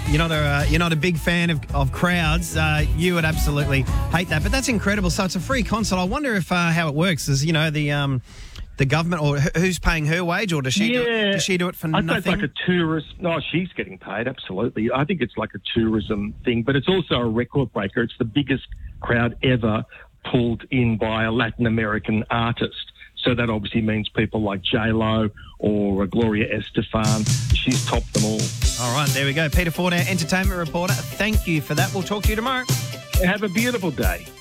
you're not a big fan of crowds. You would absolutely hate that. But that's incredible. So it's a free concert. I wonder if how it works is, the government, or who's paying her wage, or does she do it for nothing? I think it's like a tourist. No, she's getting paid, absolutely. I think it's like a tourism thing, but it's also a record breaker. It's the biggest crowd ever pulled in by a Latin American artist. So that obviously means people like J-Lo or Gloria Estefan. She's topped them all. All right, there we go. Peter Ford, our entertainment reporter. Thank you for that. We'll talk to you tomorrow. Have a beautiful day.